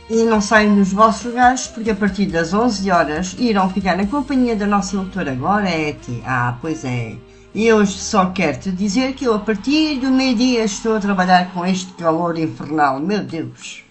E não saem dos vossos lugares porque a partir das 11 horas irão ficar na companhia da nossa doutora Gorete. Ah, pois é. E eu só quero te dizer que eu a partir do meio-dia estou a trabalhar com este calor infernal. Meu Deus.